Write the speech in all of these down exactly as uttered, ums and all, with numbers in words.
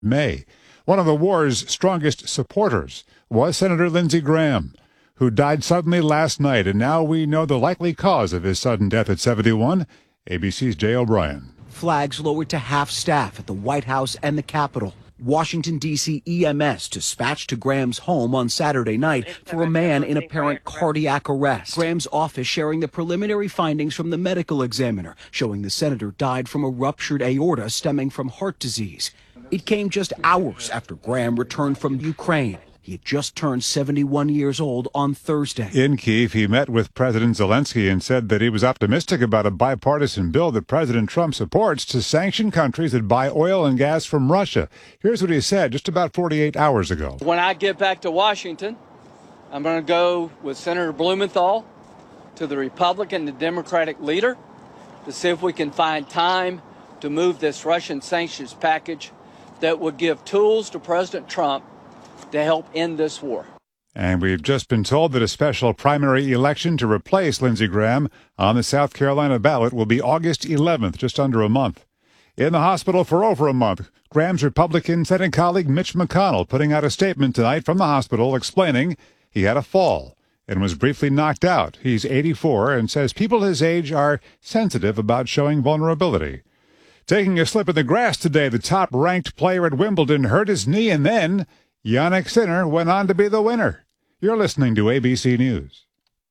May. One of the war's strongest supporters was Senator Lindsey Graham, who died suddenly last night, and now we know the likely cause of his sudden death at seventy-one. A B C's Jay O'Brien. Flags lowered to half staff at the White House and the Capitol. Washington, D C E M S dispatched to Graham's home on Saturday night for a man in apparent cardiac arrest. Graham's office sharing the preliminary findings from the medical examiner, showing the senator died from a ruptured aorta stemming from heart disease. It came just hours after Graham returned from Ukraine. He had just turned seventy-one years old on Thursday. In Kyiv, he met with President Zelensky and said that he was optimistic about a bipartisan bill that President Trump supports to sanction countries that buy oil and gas from Russia. Here's what he said just about forty-eight hours ago. When I get back to Washington, I'm going to go with Senator Blumenthal to the Republican and Democratic leader to see if we can find time to move this Russian sanctions package that would give tools to President Trump to help end this war. And we've just been told that a special primary election to replace Lindsey Graham on the South Carolina ballot will be August eleventh, just under a month. In the hospital for over a month, Graham's Republican Senate colleague Mitch McConnell putting out a statement tonight from the hospital explaining he had a fall and was briefly knocked out. He's eighty-four and says people his age are sensitive about showing vulnerability. Taking a slip in the grass today, the top-ranked player at Wimbledon hurt his knee, and then Jannik Sinner went on to be the winner. You're listening to A B C News.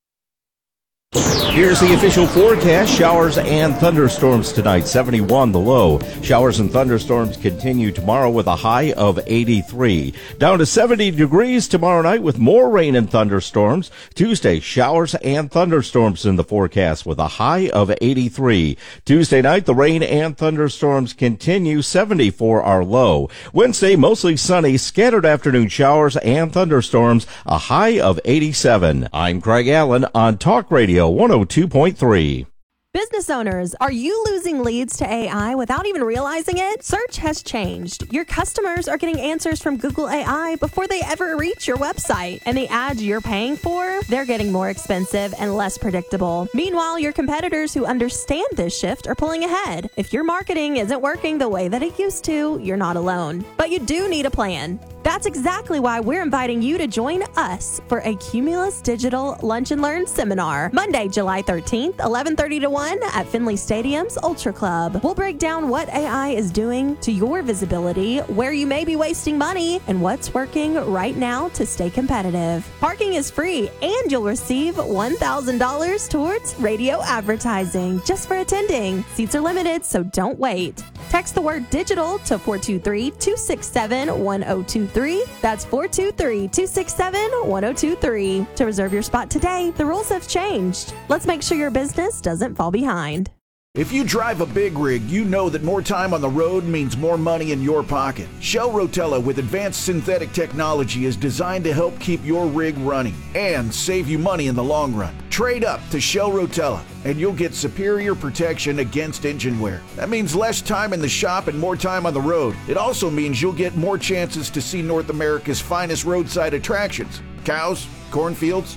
Here's the official forecast. Showers and thunderstorms tonight, seventy-one the low. Showers and thunderstorms continue tomorrow with a high of eighty-three. Down to seventy degrees tomorrow night with more rain and thunderstorms. Tuesday, showers and thunderstorms in the forecast with a high of eighty-three. Tuesday night, the rain and thunderstorms continue, seventy-four our low. Wednesday, mostly sunny, scattered afternoon showers and thunderstorms, a high of eighty-seven. I'm Craig Allen on Talk Radio one oh two point three. Business owners, are you losing leads to A I without even realizing it? Search has changed. Your customers are getting answers from Google A I before they ever reach your website. And the ads you're paying for, they're getting more expensive and less predictable. Meanwhile, your competitors who understand this shift are pulling ahead. If your marketing isn't working the way that it used to, you're not alone. But you do need a plan. That's exactly why we're inviting you to join us for a Cumulus Digital Lunch and Learn seminar, Monday, July thirteenth, eleven thirty to one at Finley Stadium's Ultra Club. We'll break down what A I is doing to your visibility, where you may be wasting money, and what's working right now to stay competitive. Parking is free, and you'll receive one thousand dollars towards radio advertising just for attending. Seats are limited, so don't wait. Text the word digital to four two three, two six seven, one oh two three. That's four two three, two six seven, one oh two three. To reserve your spot today, the rules have changed. Let's make sure your business doesn't fall behind. If you drive a big rig, you know that more time on the road means more money in your pocket. Shell Rotella with advanced synthetic technology is designed to help keep your rig running and save you money in the long run. Trade up to Shell Rotella and you'll get superior protection against engine wear. That means less time in the shop and more time on the road. It also means you'll get more chances to see North America's finest roadside attractions. Cows, cornfields,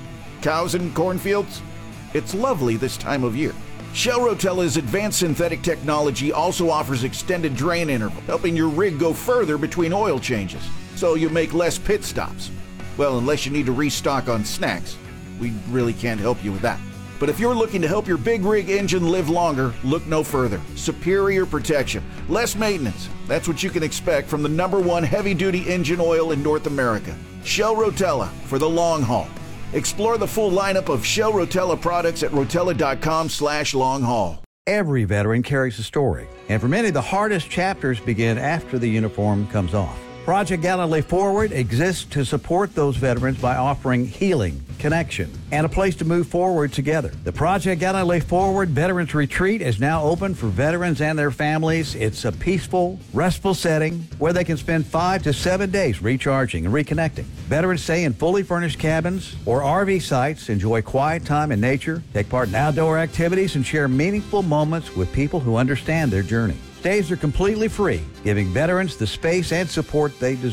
cows and cornfields. It's lovely this time of year. Shell Rotella's advanced synthetic technology also offers extended drain interval, helping your rig go further between oil changes, so you make less pit stops. Well, unless you need to restock on snacks. We really can't help you with that. But if you're looking to help your big rig engine live longer, look no further. Superior protection, less maintenance. That's what you can expect from the number one heavy-duty engine oil in North America. Shell Rotella, for the long haul. Explore the full lineup of Shell Rotella products at rotella.com slash long haul. Every veteran carries a story, and for many, the hardest chapters begin after the uniform comes off. Project Gallantly Forward exists to support those veterans by offering healing, connection, and a place to move forward together. The Project Gallantly Forward Veterans Retreat is now open for veterans and their families. It's a peaceful, restful setting where they can spend five to seven days recharging and reconnecting. Veterans stay in fully furnished cabins or R V sites, enjoy quiet time in nature, take part in outdoor activities, and share meaningful moments with people who understand their journey. Stays are completely free, giving veterans the space and support they deserve.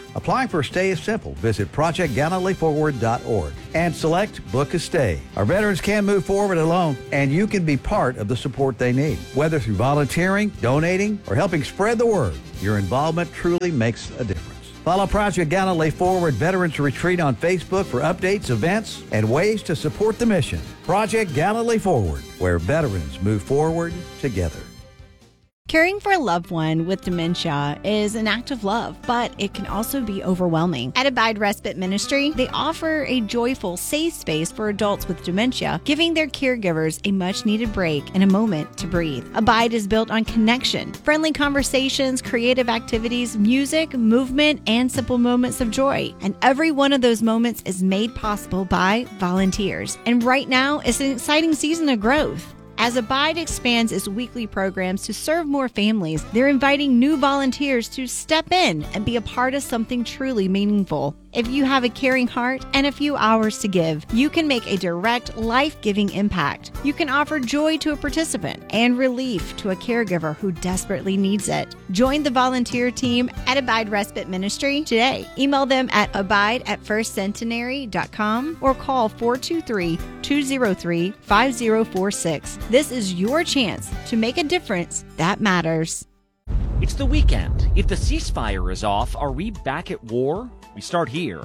Applying for a stay is simple. Visit project gallantly forward dot org and select Book a Stay. Our veterans can move forward alone, and you can be part of the support they need. Whether through volunteering, donating, or helping spread the word, your involvement truly makes a difference. Follow Project Gallantly Forward Veterans Retreat on Facebook for updates, events, and ways to support the mission. Project Gallantly Forward, where veterans move forward together. Caring for a loved one with dementia is an act of love, but it can also be overwhelming. At Abide Respite Ministry, they offer a joyful, safe space for adults with dementia, giving their caregivers a much-needed break and a moment to breathe. Abide is built on connection, friendly conversations, creative activities, music, movement, and simple moments of joy. And every one of those moments is made possible by volunteers. And right now, it's an exciting season of growth. As Abide expands its weekly programs to serve more families, they're inviting new volunteers to step in and be a part of something truly meaningful. If you have a caring heart and a few hours to give, you can make a direct, life-giving impact. You can offer joy to a participant and relief to a caregiver who desperately needs it. Join the volunteer team at Abide Respite Ministry today. Email them at abide at first centenary dot com or call four two three, two zero three, five zero four six. This is your chance to make a difference that matters. It's the weekend. If the ceasefire is off, are we back at war? We start here.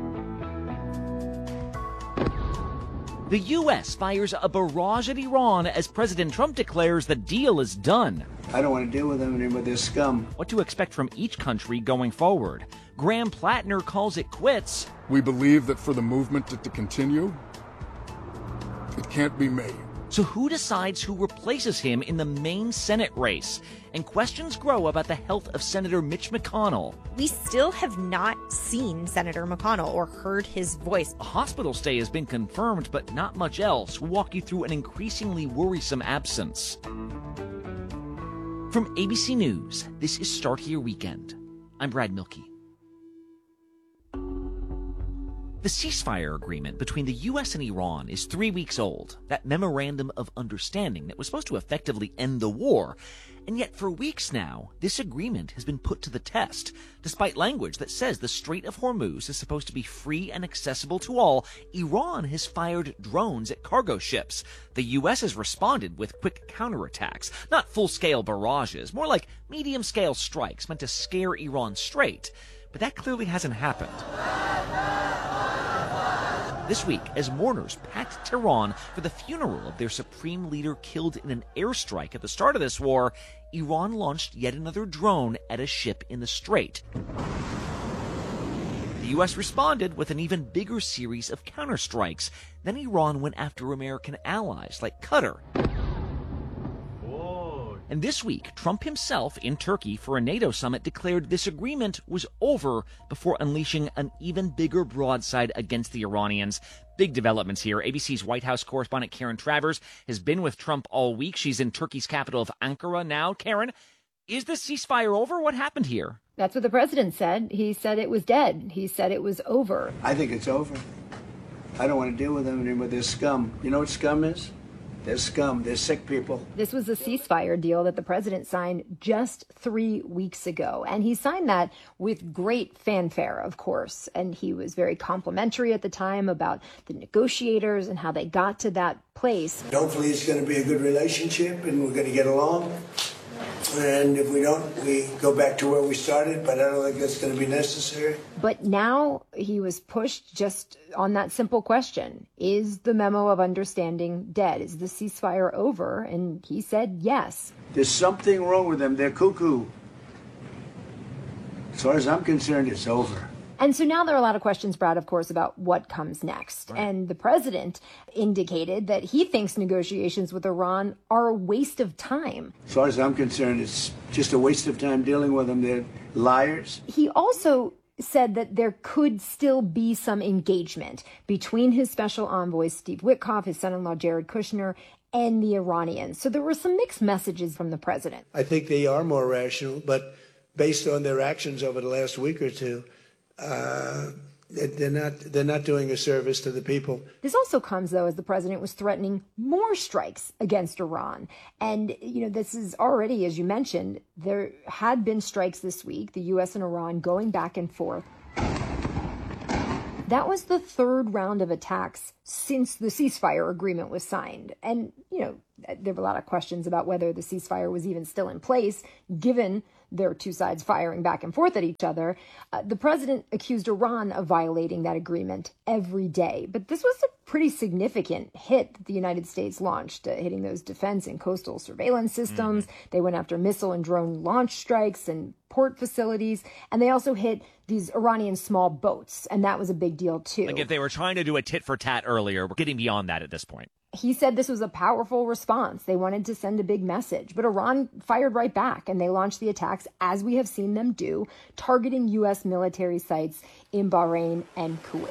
The U S fires a barrage at Iran as President Trump declares the deal is done. I don't want to deal with them anymore. They're scum. What to expect from each country going forward? Graham Plattner calls it quits. We believe that for the movement to, to continue, it can't be made. So who decides who replaces him in the main Senate race? And questions grow about the health of Senator Mitch McConnell. We still have not seen Senator McConnell or heard his voice. A hospital stay has been confirmed, but not much else. We'll walk you through an increasingly worrisome absence. From A B C News, this is Start Here Weekend. I'm Brad Milkey. The ceasefire agreement between the U S and Iran is three weeks old, that memorandum of understanding that was supposed to effectively end the war. And yet for weeks now, this agreement has been put to the test. Despite language that says the Strait of Hormuz is supposed to be free and accessible to all, Iran has fired drones at cargo ships. The U S has responded with quick counterattacks, not full-scale barrages, more like medium-scale strikes meant to scare Iran straight. But that clearly hasn't happened. This week, as mourners packed Tehran for the funeral of their supreme leader killed in an airstrike at the start of this war, Iran launched yet another drone at a ship in the Strait. The U S responded with an even bigger series of counterstrikes. Then Iran went after American allies like Qatar. And this week, Trump himself in Turkey for a NATO summit declared this agreement was over before unleashing an even bigger broadside against the Iranians. Big developments here. A B C's White House correspondent Karen Travers has been with Trump all week. She's in Turkey's capital of Ankara now. Karen, is the ceasefire over? What happened here? That's what the president said. He said it was dead. He said it was over. I think it's over. I don't want to deal with them anymore. They're scum. You know what scum is? They're scum. They're sick people. This was a ceasefire deal that the president signed just three weeks ago. And he signed that with great fanfare, of course. And he was very complimentary at the time about the negotiators and how they got to that place. Hopefully it's going to be a good relationship and we're going to get along. And if we don't, we go back to where we started, but I don't think that's going to be necessary. But now he was pushed just on that simple question. Is the memo of understanding dead? Is the ceasefire over? And he said yes. There's something wrong with them. They're cuckoo. As far as I'm concerned, it's over. And so now there are a lot of questions, Brad, of course, about what comes next. Right. And the president indicated that he thinks negotiations with Iran are a waste of time. As far as I'm concerned, it's just a waste of time dealing with them. They're liars. He also said that there could still be some engagement between his special envoy, Steve Witkoff, his son-in-law, Jared Kushner, and the Iranians. So there were some mixed messages from the president. I think they are more rational, but based on their actions over the last week or two, Uh, They're not, they're not doing a service to the people. This also comes, though, as the president was threatening more strikes against Iran. And, you know, this is already, as you mentioned, there had been strikes this week, the U S and Iran going back and forth. That was the third round of attacks since the ceasefire agreement was signed. And, you know, there were a lot of questions about whether the ceasefire was even still in place, given their two sides firing back and forth at each other. Uh, the president accused Iran of violating that agreement every day. But this was a pretty significant hit that the United States launched, uh, hitting those defense and coastal surveillance systems. Mm-hmm. They went after missile and drone launch strikes and port facilities. And they also hit these Iranian small boats. And that was a big deal, too. Like if they were trying to do a tit for tat earlier, we're getting beyond that at this point. He said this was a powerful response. They wanted to send a big message, but Iran fired right back, and they launched the attacks, as we have seen them do, targeting U S military sites in Bahrain and Kuwait.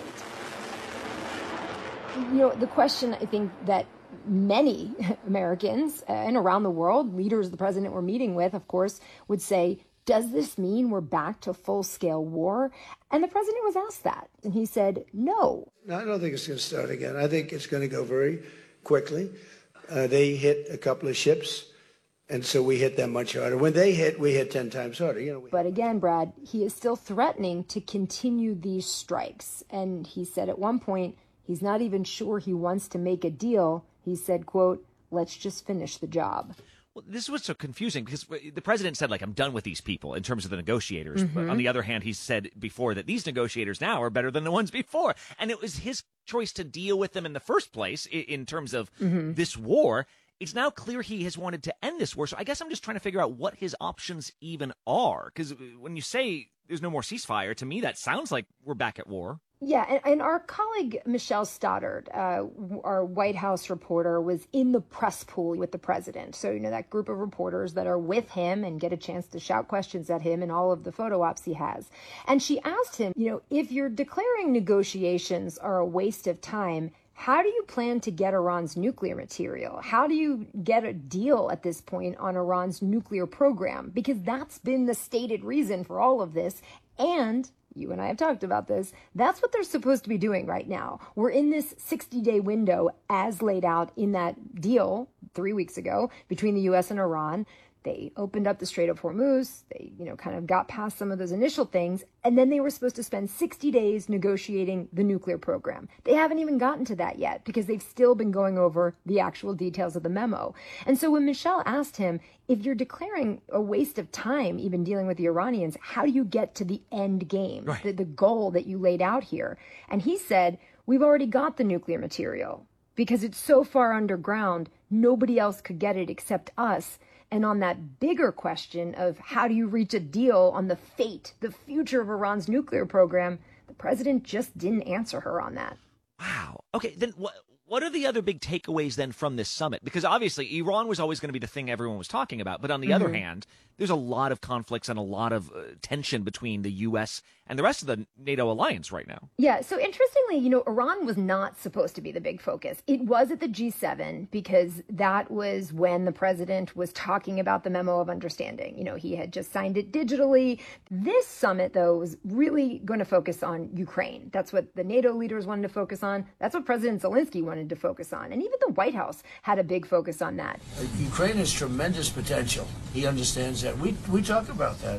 You know, the question I think that many Americans and around the world, leaders the president we're meeting with, of course, would say, does this mean we're back to full-scale war? And the president was asked that, and he said, no. No, I don't think it's going to start again. I think it's going to go very quickly. Uh, they hit a couple of ships, and so we hit them much harder. When they hit, we hit ten times harder. You know. We- but again, Brad, he is still threatening to continue these strikes. And he said at one point, he's not even sure he wants to make a deal. He said, quote, let's just finish the job. Well, this was so confusing because the president said, like, I'm done with these people in terms of the negotiators. Mm-hmm. But on the other hand, he said before that these negotiators now are better than the ones before. And it was his choice to deal with them in the first place in, in terms of mm-hmm. this war. It's now clear he has wanted to end this war. So I guess I'm just trying to figure out what his options even are. Because when you say there's no more ceasefire, to me, that sounds like we're back at war. Yeah, and, and our colleague Michelle Stoddard, uh, our White House reporter, was in the press pool with the president. So, you know, that group of reporters that are with him and get a chance to shout questions at him in all of the photo ops he has. And she asked him, you know, if you're declaring negotiations are a waste of time, how do you plan to get Iran's nuclear material? How do you get a deal at this point on Iran's nuclear program? Because that's been the stated reason for all of this. And you and I have talked about this. That's what they're supposed to be doing right now. We're in this sixty-day window as laid out in that deal three weeks ago between the U S and Iran. They opened up the Strait of Hormuz. They, you know, kind of got past some of those initial things. And then they were supposed to spend sixty days negotiating the nuclear program. They haven't even gotten to that yet because they've still been going over the actual details of the memo. And so when Michelle asked him, if you're declaring a waste of time, even dealing with the Iranians, how do you get to the end game, right. the, the goal that you laid out here? And he said, we've already got the nuclear material because it's so far underground, nobody else could get it except us. And on that bigger question of how do you reach a deal on the fate, the future of Iran's nuclear program, the president just didn't answer her on that. Wow. Okay, then what? What are the other big takeaways then from this summit? Because obviously Iran was always going to be the thing everyone was talking about. But on the mm-hmm. other hand, there's a lot of conflicts and a lot of uh, tension between the U S and the rest of the NATO alliance right now. Yeah. So interestingly, you know, Iran was not supposed to be the big focus. It was at the G seven because that was when the president was talking about the memo of understanding. You know, he had just signed it digitally. This summit, though, was really going to focus on Ukraine. That's what the NATO leaders wanted to focus on. That's what President Zelensky wanted to focus on. And even the White House had a big focus on that. Ukraine has tremendous potential. He understands that. We, we talk about that.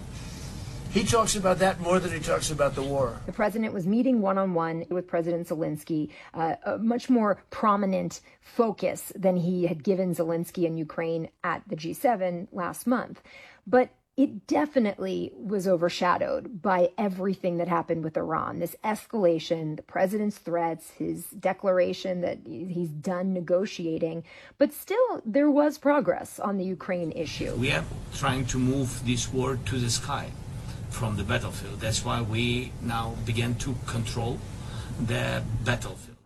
He talks about that more than he talks about the war. The president was meeting one-on-one with President Zelensky, uh, a much more prominent focus than he had given Zelensky in Ukraine at the G seven last month. But it definitely was overshadowed by everything that happened with Iran. This escalation, the president's threats, his declaration that he's done negotiating. But still, there was progress on the Ukraine issue. We are trying to move this war to the sky from the battlefield. That's why we now begin to control the battlefield.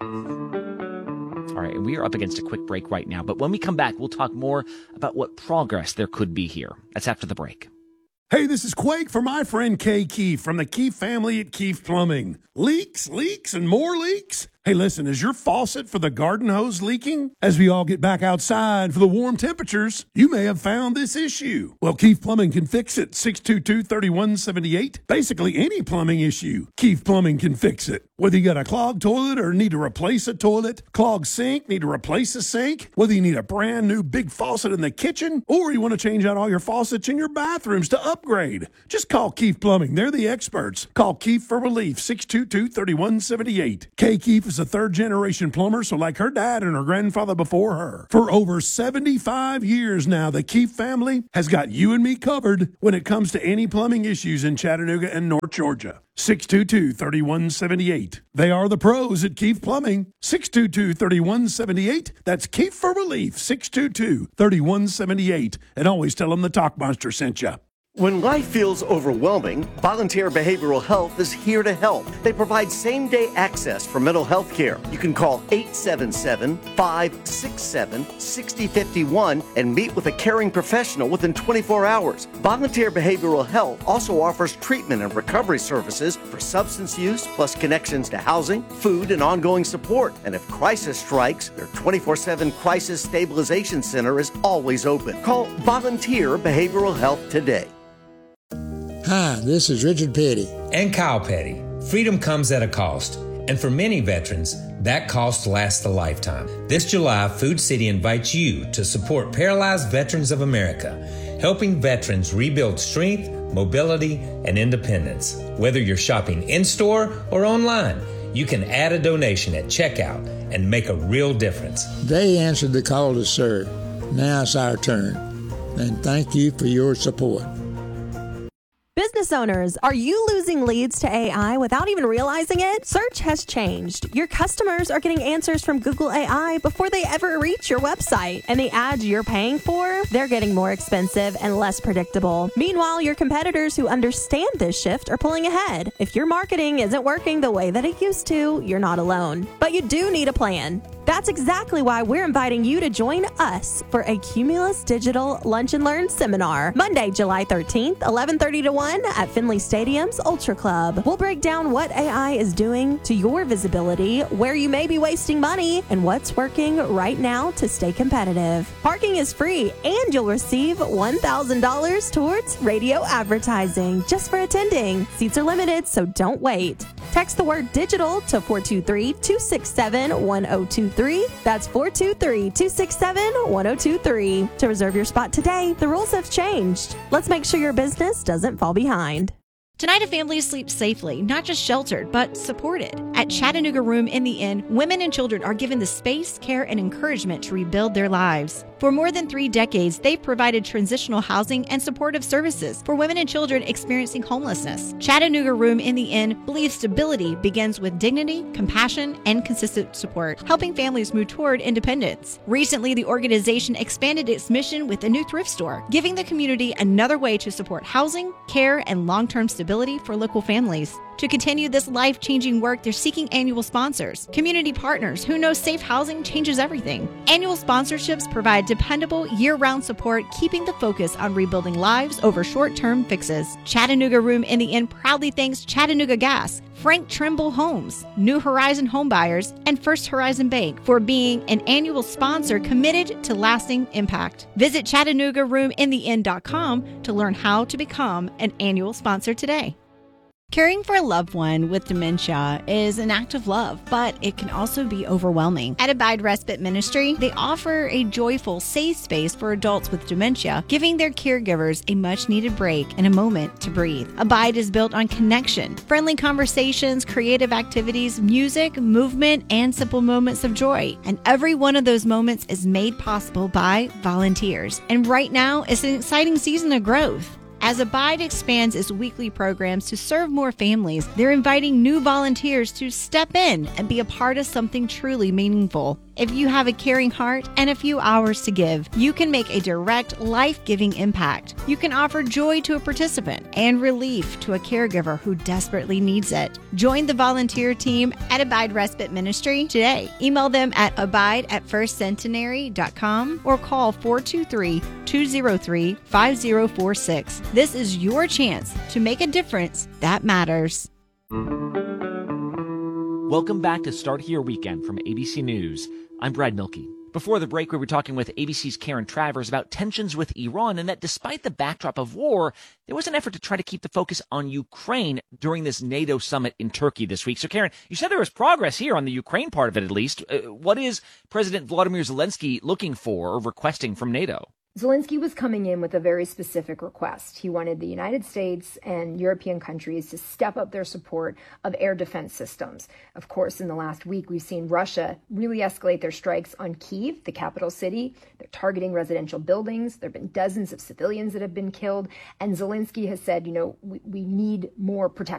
All right, we are up against a quick break right now. But when we come back, we'll talk more about what progress there could be here. That's after the break. Hey, this is Quake for my friend Kay Keefe from the Keefe family at Keefe Plumbing. Leaks, leaks, and more leaks? Hey, listen, is your faucet for the garden hose leaking? As we all get back outside for the warm temperatures, you may have found this issue. Well, Keith Plumbing can fix it. six two two, three one seven eight. Basically, any plumbing issue, Keith Plumbing can fix it. Whether you got a clogged toilet or need to replace a toilet, clogged sink, need to replace a sink, whether you need a brand new big faucet in the kitchen, or you want to change out all your faucets in your bathrooms to upgrade, just call Keith Plumbing. They're the experts. Call Keith for relief, six two two, three one seven eight. Kay Keefe is a third-generation plumber, so like her dad and her grandfather before her. For over seventy-five years now, the Keefe family has got you and me covered when it comes to any plumbing issues in Chattanooga and North Georgia. six two two, three one seven eight. They are the pros at Keefe Plumbing. six two two, three one seven eight. That's Keefe for relief, six two two, three one seven eight. And always tell them the Talk Monster sent you. When life feels overwhelming, Volunteer Behavioral Health is here to help. They provide same-day access for mental health care. You can call eight seven seven, five six seven, six zero five one and meet with a caring professional within twenty-four hours. Volunteer Behavioral Health also offers treatment and recovery services for substance use, plus connections to housing, food, and ongoing support. And if crisis strikes, their twenty-four seven Crisis Stabilization Center is always open. Call Volunteer Behavioral Health today. Hi, this is Richard Petty. And Kyle Petty. Freedom comes at a cost, and for many veterans, that cost lasts a lifetime. This July, Food City invites you to support Paralyzed Veterans of America, helping veterans rebuild strength, mobility, and independence. Whether you're shopping in-store or online, you can add a donation at checkout and make a real difference. They answered the call to serve. Now it's our turn. And thank you for your support. Business owners, are you losing leads to A I without even realizing it? Search has changed. Your customers are getting answers from Google A I before they ever reach your website. And the ads you're paying for, they're getting more expensive and less predictable. Meanwhile, your competitors who understand this shift are pulling ahead. If your marketing isn't working the way that it used to, you're not alone. But you do need a plan. That's exactly why we're inviting you to join us for a Cumulus Digital Lunch and Learn seminar, Monday, July thirteenth, eleven thirty to one at Finley Stadium's Ultra Club. We'll break down what A I is doing to your visibility, where you may be wasting money, and what's working right now to stay competitive. Parking is free, and you'll receive one thousand dollars towards radio advertising just for attending. Seats are limited, so don't wait. Text the word digital to four two three, two six seven, one zero two three. That's four two three, two six seven, one zero two three. To reserve your spot today, the rules have changed. Let's make sure your business doesn't fall behind. Tonight, a family sleeps safely, not just sheltered, but supported. At Chattanooga Room in the Inn, women and children are given the space, care, and encouragement to rebuild their lives. For more than three decades, they've provided transitional housing and supportive services for women and children experiencing homelessness. Chattanooga Room in the Inn believes stability begins with dignity, compassion, and consistent support, helping families move toward independence. Recently, the organization expanded its mission with a new thrift store, giving the community another way to support housing, care, and long-term stability for local families. To continue this life-changing work, they're seeking annual sponsors, community partners who know safe housing changes everything. Annual sponsorships provide dependable, year-round support, keeping the focus on rebuilding lives over short-term fixes. Chattanooga Room in the Inn proudly thanks Chattanooga Gas, Frank Trimble Homes, New Horizon Homebuyers, and First Horizon Bank for being an annual sponsor committed to lasting impact. Visit Chattanooga Room in the Inn dot com to learn how to become an annual sponsor today. Caring for a loved one with dementia is an act of love, but it can also be overwhelming. At Abide Respite Ministry, they offer a joyful, safe space for adults with dementia, giving their caregivers a much-needed break and a moment to breathe. Abide is built on connection, friendly conversations, creative activities, music, movement, and simple moments of joy. And every one of those moments is made possible by volunteers. And right now, it's an exciting season of growth. As Abide expands its weekly programs to serve more families, they're inviting new volunteers to step in and be a part of something truly meaningful. If you have a caring heart and a few hours to give, you can make a direct, life-giving impact. You can offer joy to a participant and relief to a caregiver who desperately needs it. Join the volunteer team at Abide Respite Ministry today. Email them at abide at first centenary dot com or call four two three, two zero three, five zero four six. This is your chance to make a difference that matters. Welcome back to Start Here Weekend from A B C News. I'm Brad Milkey. Before the break, we were talking with A B C's Karen Travers about tensions with Iran and that despite the backdrop of war, there was an effort to try to keep the focus on Ukraine during this NATO summit in Turkey this week. So, Karen, you said there was progress here on the Ukraine part of it, at least. Uh, what is President Volodymyr Zelensky looking for or requesting from NATO? Zelensky was coming in with a very specific request. He wanted the United States and European countries to step up their support of air defense systems. Of course, in the last week, we've seen Russia really escalate their strikes on Kyiv, the capital city. They're targeting residential buildings. There have been dozens of civilians that have been killed. And Zelensky has said, you know, we, we need more protection.